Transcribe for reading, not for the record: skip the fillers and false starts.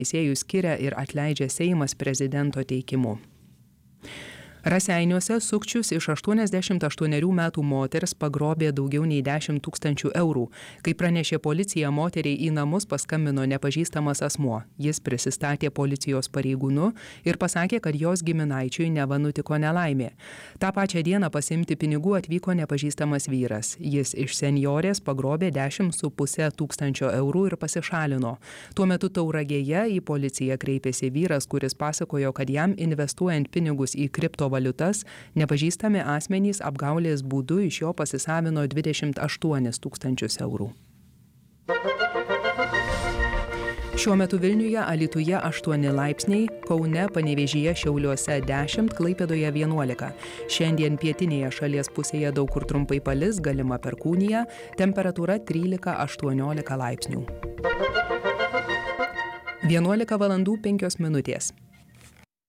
Teisėjus skiria ir atleidžia Seimas prezidento teikimu. Raseiniuose sukčius iš 88 metų moters pagrobė daugiau nei 10 000 eurų. Kai pranešė policija, moteriai į namus paskambino nepažįstamas asmuo. Jis prisistatė policijos pareigūnu ir pasakė, kad jos giminaičiui neva nutiko nelaimė. Ta pačią dieną pasiimti pinigų atvyko nepažįstamas vyras. Jis iš senjorės pagrobė 10,5 tūkstančio eurų ir pasišalino. Tuo metu Tauragėje į policiją kreipėsi vyras, kuris pasakojo, kad jam investuojant pinigus į kriptovaliutas, nepažįstami asmenys apgaulės būdu iš jo pasisavino 28 tūkstančius eurų. Šiuo metu Vilniuje, Alytuje 8 laipsniai, Kaune, Panevėžyje, Šiauliuose 10, Klaipėdoje 11. Šiandien pietinėje šalies pusėje daug kur trumpai palis, galima perkūnija, temperatūra 13–18 laipsnių. 11 valandų 5 minutės.